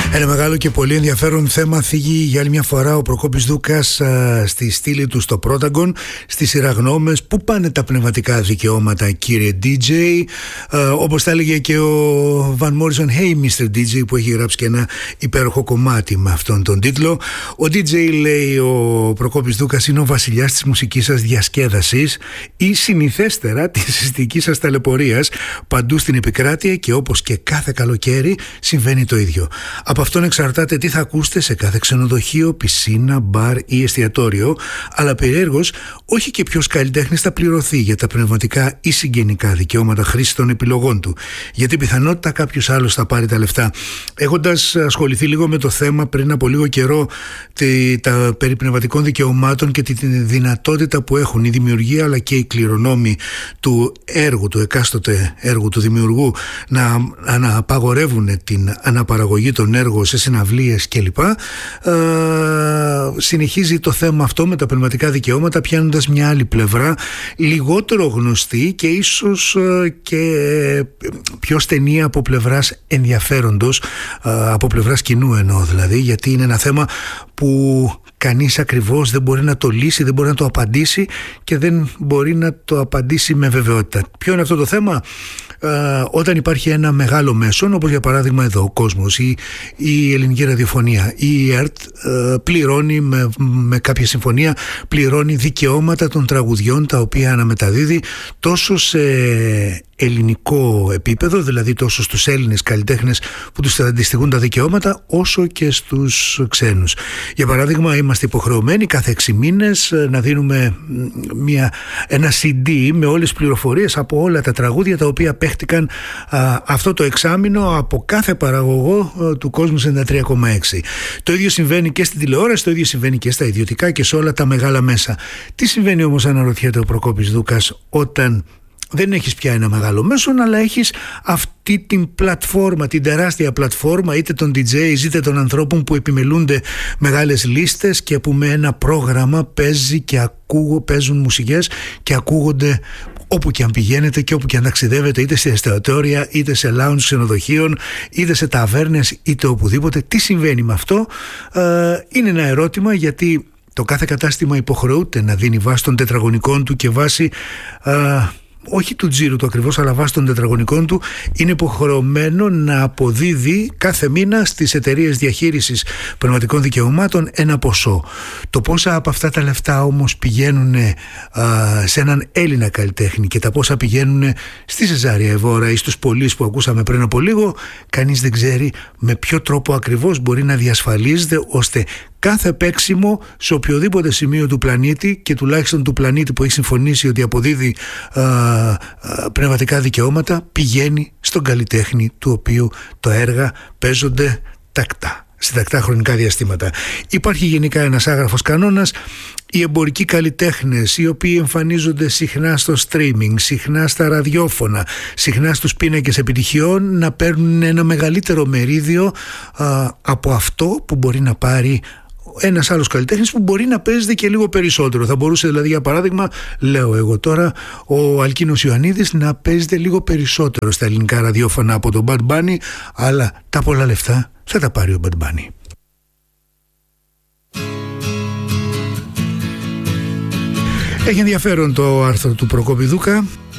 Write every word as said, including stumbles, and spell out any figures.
Ένα μεγάλο και πολύ ενδιαφέρον θέμα θίγει για άλλη μια φορά ο Προκόπης Δούκας α, στη στήλη του στο Πρόταγκον, στη σειρά γνώμες. Πού πάνε τα πνευματικά δικαιώματα, κύριε ντι τζέι? Α, όπως τα έλεγε και ο Van Morrison, Hey μίστερ ντι τζέι, που έχει γράψει και ένα υπέροχο κομμάτι με αυτόν τον τίτλο. Ο ντι τζέι, λέει ο Προκόπης Δούκας, είναι ο βασιλιάς της μουσικής σας διασκέδασης ή συνηθέστερα της συστικής σας ταλαιπωρίας παντού στην επικράτεια, και όπως και κάθε καλοκαίρι συμβαίνει το ίδιο. Από αυτόν εξαρτάται τι θα ακούσετε σε κάθε ξενοδοχείο, πισίνα, μπαρ ή εστιατόριο, αλλά περιέργως όχι και ποιος καλλιτέχνης θα πληρωθεί για τα πνευματικά ή συγγενικά δικαιώματα χρήση των επιλογών του, γιατί πιθανότητα κάποιος άλλος θα πάρει τα λεφτά. Έχοντας ασχοληθεί λίγο με το θέμα πριν από λίγο καιρό, τη, τα περί πνευματικών δικαιωμάτων και τη, τη δυνατότητα που έχουν η δημιουργία αλλά και οι κληρονόμοι του έργου, του εκάστοτε έργου του δημιουργού, να, να απαγορεύουν την αναπαραγωγή των έργων σε συναυλίες κλπ. Ε, συνεχίζει το θέμα αυτό με τα πνευματικά δικαιώματα, πιάνοντας μια άλλη πλευρά, λιγότερο γνωστή και ίσως ε, και πιο στενή από πλευράς ενδιαφέροντος, ε, από πλευράς κοινού εννοώ δηλαδή, γιατί είναι ένα θέμα που κανείς ακριβώς δεν μπορεί να το λύσει, δεν μπορεί να το απαντήσει και δεν μπορεί να το απαντήσει με βεβαιότητα. Ποιο είναι αυτό το θέμα? Uh, όταν υπάρχει ένα μεγάλο μέσον, όπως για παράδειγμα εδώ ο Κόσμος ή η ελληνική ραδιοφωνία, η ΕΡΤ uh, πληρώνει με, με κάποια συμφωνία, πληρώνει δικαιώματα των τραγουδιών τα οποία αναμεταδίδει τόσο σε ελληνικό επίπεδο, δηλαδή τόσο στους Έλληνες καλλιτέχνες που τους αντιστοιχούν τα δικαιώματα, όσο και στους ξένους. Για παράδειγμα, είμαστε υποχρεωμένοι κάθε έξι μήνες να δίνουμε μια, ένα σι ντι με όλες τις πληροφορίες από όλα τα τραγούδια τα οποία παίχτηκαν α, αυτό το εξάμηνο από κάθε παραγωγό α, του Κόσμου ενενήντα τρία κόμμα έξι. Το ίδιο συμβαίνει και στην τηλεόραση, το ίδιο συμβαίνει και στα ιδιωτικά και σε όλα τα μεγάλα μέσα. Τι συμβαίνει όμως, αναρωτιέται ο Προκόπης Δούκας, όταν δεν έχεις πια ένα μεγάλο μέσον, αλλά έχεις αυτή την πλατφόρμα, την τεράστια πλατφόρμα, είτε των ντι τζέις είτε των ανθρώπων που επιμελούνται μεγάλες λίστες και που με ένα πρόγραμμα παίζει και ακούγω, παίζουν μουσικές και ακούγονται όπου και αν πηγαίνετε και όπου και αν ταξιδεύετε, είτε σε εστιατόρια, είτε σε lounge ξενοδοχείων, είτε σε ταβέρνες, είτε οπουδήποτε. Τι συμβαίνει με αυτό? Ε, είναι ένα ερώτημα, γιατί το κάθε κατάστημα υποχρεούται να δίνει βάση των τετραγωνικών του και βάση ε, όχι του τζίρου του ακριβώς, αλλά βάσει των τετραγωνικών του, είναι υποχρεωμένο να αποδίδει κάθε μήνα στις εταιρείες διαχείρισης πνευματικών δικαιωμάτων ένα ποσό. Το πόσα από αυτά τα λεφτά όμως πηγαίνουν α, σε έναν Έλληνα καλλιτέχνη και τα πόσα πηγαίνουν στη Σεζάρια Εβόρα ή στους Πολύς που ακούσαμε πριν από λίγο, κανείς δεν ξέρει με ποιο τρόπο ακριβώς μπορεί να διασφαλίζεται ώστε κάθε παίξιμο σε οποιοδήποτε σημείο του πλανήτη, και τουλάχιστον του πλανήτη που έχει συμφωνήσει ότι αποδίδει α, α, πνευματικά δικαιώματα, πηγαίνει στον καλλιτέχνη του οποίου τα έργα παίζονται τακτά, σε τακτά χρονικά διαστήματα. Υπάρχει γενικά ένας άγραφος κανόνας: οι εμπορικοί καλλιτέχνες, οι οποίοι εμφανίζονται συχνά στο streaming, συχνά στα ραδιόφωνα, συχνά στους πίνακες επιτυχιών, να παίρνουν ένα μεγαλύτερο μερίδιο α, από αυτό που μπορεί να πάρει ένας άλλος καλλιτέχνης, που μπορεί να παίζεται και λίγο περισσότερο. Θα μπορούσε δηλαδή, για παράδειγμα, λέω εγώ τώρα, ο Αλκίνος Ιωαννίδης να παίζεται λίγο περισσότερο στα ελληνικά ραδιόφωνα από τον Bad Bunny, αλλά τα πολλά λεφτά θα τα πάρει ο Bad Bunny. Έχει ενδιαφέρον το άρθρο του Προκόπη Δούκα.